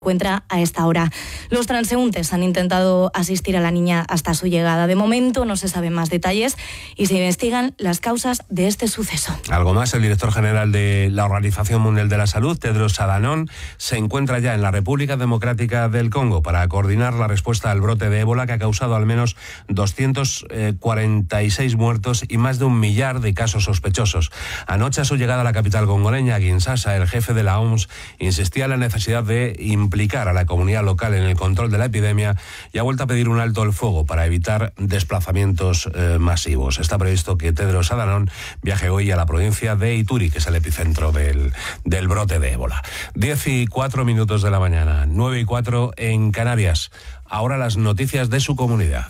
encuentra a esta hora. Los transeúntes han intentado asistir a la niña hasta su llegada. De momento no se saben más detalles y se investigan las causas de este suceso. Algo más, el director general de la Organización Mundial de la Salud, Tedros Adhanom, se encuentra ya en la República Democrática del Congo para coordinar la respuesta al brote de ébola que ha causado al menos 246 muertos y más de 1 millar de casos sospechosos. Anoche, a su llegada a la capital congoleña, Kinshasa, el jefe de la OMS insistía en la necesidad de implicar a la comunidad local en el control de la epidemia y ha vuelto a pedir un alto el fuego para evitar desplazamientos masivos. Está previsto que Tedros Adhanom viaje hoy a la provincia de Ituri, que es el epicentro del brote de ébola. 10:04 de la mañana, 9:04 en Canarias. Ahora las noticias de su comunidad.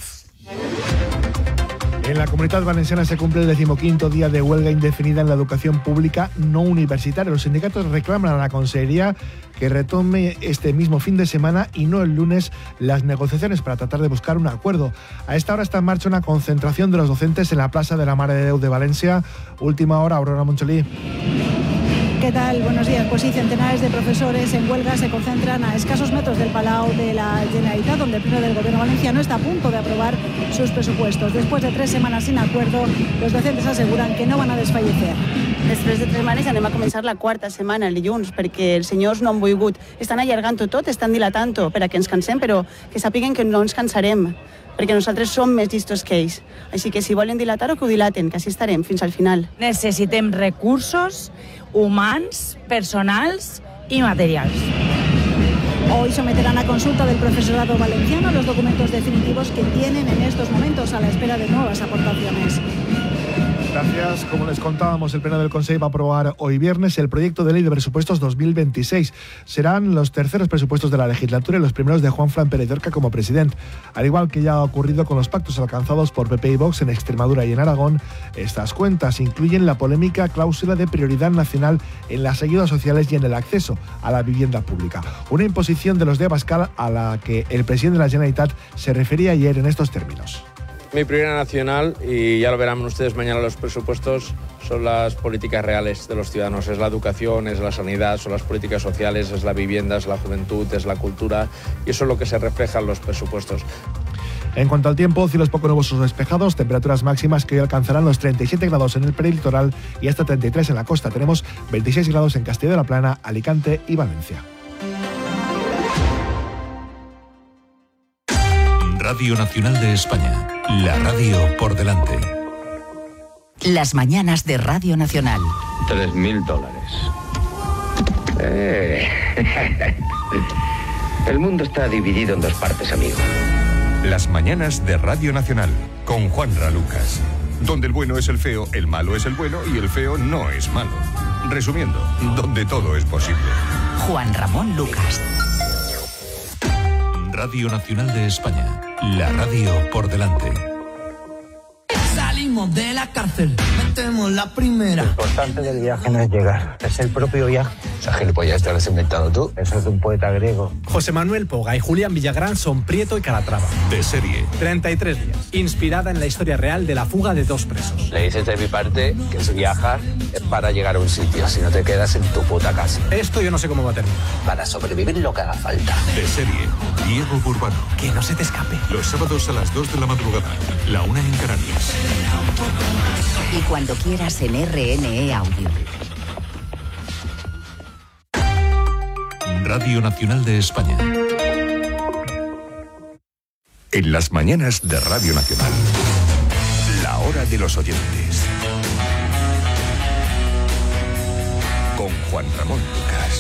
En la Comunitat Valenciana se cumple el 15º día de huelga indefinida en la educación pública no universitaria. Los sindicatos reclaman a la Consellería que retome este mismo fin de semana y no el lunes las negociaciones para tratar de buscar un acuerdo. A esta hora está en marcha una concentración de los docentes en la Plaza de la Mare de Déu de Valencia. Última hora, Aurora Moncholí. ¿Qué tal? Buenos días. Pues sí, centenares de profesores en huelga se concentran a escasos metros del Palau de la Generalitat, donde el Pleno del Gobierno valenciano está a punto de aprobar sus presupuestos. Después de 3 semanas sin acuerdo, los docentes aseguran que no van a desfallecer. Després de 3 setmanes anem a començar la 4ª setmana, el dilluns, perquè els senyors no han volgut. Estan allargant-ho tot, estan dilatant-ho per a que ens cansem, però que sàpiguen que no ens cansarem, perquè nosaltres som més llistos que ells. Així que si volen dilatar-ho, que ho dilaten, que així estarem fins al final. Necessitem recursos humans, personals y materials. Hoy someterán a consulta del profesorado valenciano los documentos definitivos que tienen en estos momentos a la espera de nuevas aportaciones. Gracias. Como les contábamos, el Pleno del Consejo va a aprobar hoy viernes el proyecto de ley de presupuestos 2026. Serán los terceros presupuestos de la legislatura y los primeros de Juanfran Pérez Dorca como presidente. Al igual que ya ha ocurrido con los pactos alcanzados por PP y Vox en Extremadura y en Aragón, estas cuentas incluyen la polémica cláusula de prioridad nacional en las ayudas sociales y en el acceso a la vivienda pública. Una imposición de los de Abascal a la que el presidente de la Generalitat se refería ayer en estos términos. Mi prioridad nacional, y ya lo verán ustedes mañana los presupuestos, son las políticas reales de los ciudadanos. Es la educación, es la sanidad, son las políticas sociales, es la vivienda, es la juventud, es la cultura, y eso es lo que se refleja en los presupuestos. En cuanto al tiempo, cielos poco nubosos o despejados, temperaturas máximas que hoy alcanzarán los 37 grados en el prelitoral y hasta 33 en la costa. Tenemos 26 grados en Castilla de la Plana, Alicante y Valencia. Radio Nacional de España, la radio por delante. Las mañanas de Radio Nacional. $3.000. El mundo está dividido en 2 partes, amigo. Las mañanas de Radio Nacional, con Juanra Lucas. Donde el bueno es el feo, el malo es el bueno y el feo no es malo. Resumiendo, donde todo es posible. Juan Ramón Lucas. Radio Nacional de España, la radio por delante. Salimos de la cárcel, metemos la primera. Lo importante del viaje no es llegar, es el propio viaje. Esa gilipollas te lo has inventado tú. Eso es de un poeta griego. José Manuel Poga y Julián Villagrán son Prieto y Calatrava. De serie. 33 días. Inspirada en la historia real de la fuga de 2 presos. Le dices de mi parte que si viajar es para llegar a un sitio, si no te quedas en tu puta casa. Esto yo no sé cómo va a terminar. Para sobrevivir lo que haga falta. De serie. Diego Burbano. Que no se te escape. Los sábados a las 2 de la madrugada. La 1 en Canarias. Y cuando quieras en RNE Audio. Radio Nacional de España. En las mañanas de Radio Nacional, la hora de los oyentes. Con Juan Ramón Lucas.